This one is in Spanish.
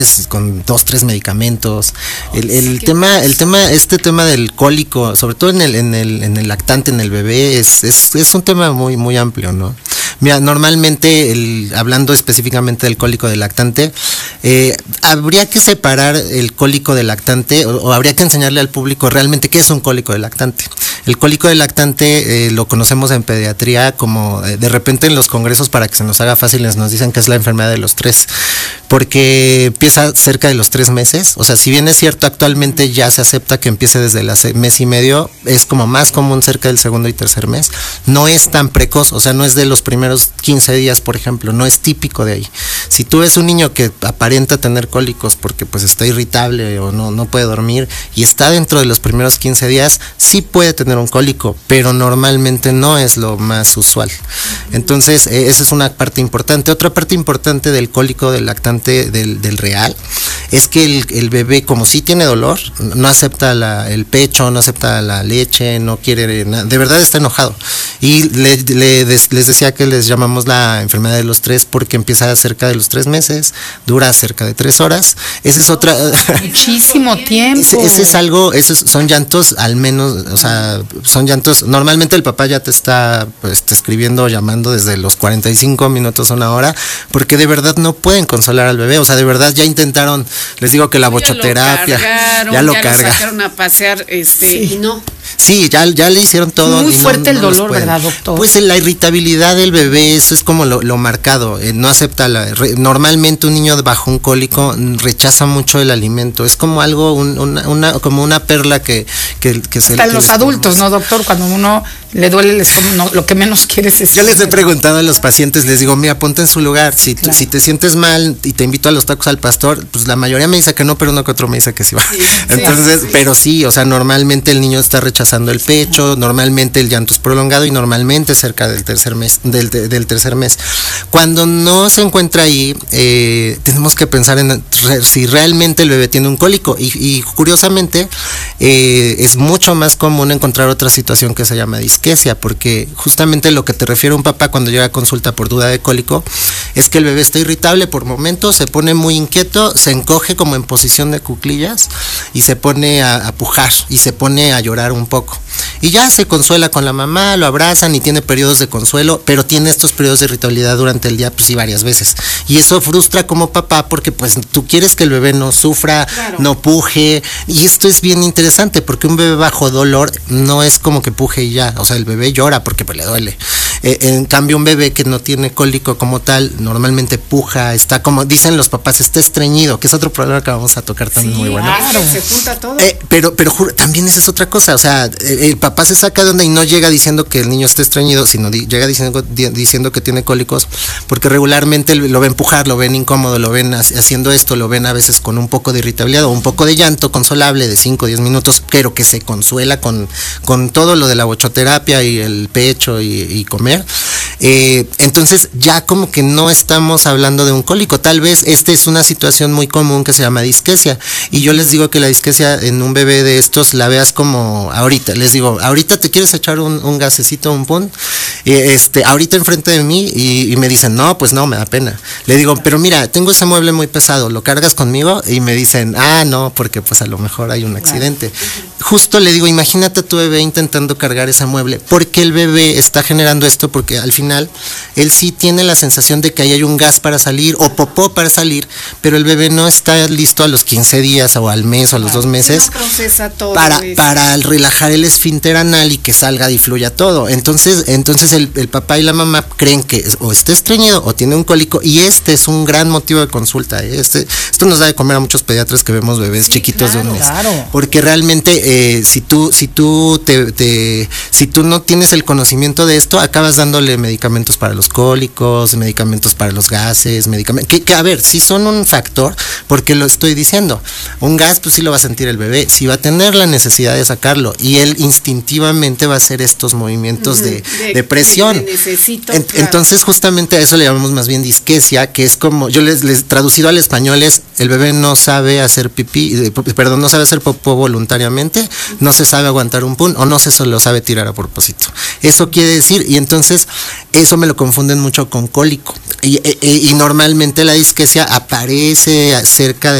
con 2, 3 medicamentos. Este tema del cólico, sobre todo en el lactante, en el bebé, es un tema muy, muy amplio, ¿no? Mira, normalmente, hablando específicamente del cólico del lactante, habría que separar el cólico del lactante, o habría que enseñarle al público realmente qué es un cólico del lactante. El cólico del lactante lo conocemos en pediatría como, de repente en los congresos, para que se nos haga fácil, nos dicen que es la enfermedad de los 3, porque empieza cerca de los 3 meses. O sea, si bien es cierto, actualmente ya se acepta que empiece desde el mes y medio, es como más común cerca del segundo y tercer mes. No es tan precoz, o sea, no es de los primeros 15 días, por ejemplo, no es típico de ahí. Si tú ves un niño que aparenta tener cólicos porque pues está irritable o no puede dormir y está dentro de los primeros 15 días, sí puede tener un cólico, pero normalmente no es lo más usual. Entonces, esa es una parte importante. Otra parte importante del cólico del lactante, del real, es que el bebé, como sí tiene dolor, no acepta el pecho, no acepta la leche, no quiere nada, de verdad está enojado. Y les decía que les llamamos la enfermedad de los 3 porque empieza cerca de los 3 meses, dura cerca de 3 horas. Esa es otra. Muchísimo tiempo. Ese es algo, son llantos, al menos, o sea, son llantos. Normalmente el papá ya te está te escribiendo, llamando desde los 45 minutos a 1 hora, porque de verdad no pueden consolar al bebé. O sea, de verdad ya intentaron, les digo que la bochoterapia, ya lo sacaron a pasear, y no. Sí, ya le hicieron todo. Muy fuerte el dolor, ¿verdad, doctor? Pues la irritabilidad del bebé, eso es como lo marcado. No acepta normalmente un niño bajo un cólico rechaza mucho el alimento. Es como algo, como una perla que se le. Hasta los adultos, ¿no, doctor? Cuando uno le duele el estómago, lo que menos quieres es. Yo les he preguntado a los pacientes, les digo, mira, ponte en su lugar. Si te sientes mal y te invito a los tacos al pastor, pues la mayoría me dice que no, pero uno que otro me dice que sí va. Sí, entonces, pero sí, o sea, normalmente el niño está rechazando el pecho, normalmente el llanto es prolongado y normalmente cerca del tercer mes. Cuando no se encuentra ahí, tenemos que pensar en si realmente el bebé tiene un cólico y curiosamente es mucho más común encontrar otra situación que se llama disquesia, porque justamente lo que te refiere un papá cuando llega a consulta por duda de cólico es que el bebé está irritable por momentos, se pone muy inquieto, se encoge como en posición de cuclillas y se pone a pujar y se pone a llorar un poco. Y ya se consuela con la mamá, lo abrazan y tiene periodos de consuelo, pero tiene estos periodos de irritabilidad durante el día, pues sí, varias veces. Y eso frustra como papá porque pues tú quieres que el bebé no sufra, claro, no puje. Y esto es bien interesante porque un bebé bajo dolor no es como que puje y ya. O sea, el bebé llora porque pues le duele. En cambio, un bebé que no tiene cólico como tal, normalmente puja, está como, dicen los papás, está estreñido, que es otro problema que vamos a tocar también, sí, muy bueno. Claro, se junta todo. Pero también esa es otra cosa, o sea, el papá se saca de onda y no llega diciendo que el niño está estreñido, sino llega diciendo que tiene cólicos, porque regularmente lo ven pujar, lo ven incómodo, lo ven haciendo esto, lo ven a veces con un poco de irritabilidad o un poco de llanto consolable de 5 o 10 minutos, pero que se consuela con todo lo de la bochoterapia y el pecho y comer. Entonces ya como que no estamos hablando de un cólico, tal vez esta es una situación muy común que se llama disquesia, y yo les digo que la disquesia en un bebé de estos la veas como ahorita, les digo, ahorita te quieres echar un gasecito, un pun, ahorita enfrente de mí y me dicen, no, pues no, me da pena. Le digo, pero mira, tengo ese mueble muy pesado, ¿lo cargas conmigo? Y me dicen, no, porque pues a lo mejor hay un accidente. Justo le digo, imagínate a tu bebé intentando cargar ese mueble, porque el bebé está generando esto, porque al final él sí tiene la sensación de que ahí hay un gas para salir o popó para salir, pero el bebé no está listo a los 15 días o al mes o a los 2 meses no procesa todo para relajar el esfínter anal y que salga y fluya todo. Entonces el papá y la mamá creen que o está estreñido o tiene un cólico, y este es un gran motivo de consulta. Esto nos da de comer a muchos pediatras que vemos bebés chiquitos, claro, de un mes, claro, porque realmente si tú no tienes el conocimiento de esto, acabas dándole medicamentos para los cólicos, medicamentos para los gases, que a ver, sí son un factor, porque lo estoy diciendo, un gas pues sí lo va a sentir el bebé, sí va a tener la necesidad de sacarlo, y él instintivamente va a hacer estos movimientos de presión. Entonces justamente a eso le llamamos más bien disquesia, que es como, yo les traducido al español es, el bebé no sabe hacer no sabe hacer popó voluntariamente, no se sabe aguantar un pun, o no se lo sabe tirar tragar a propósito. Eso quiere decir, y entonces eso me lo confunden mucho con cólico. Y normalmente la disquesia aparece cerca de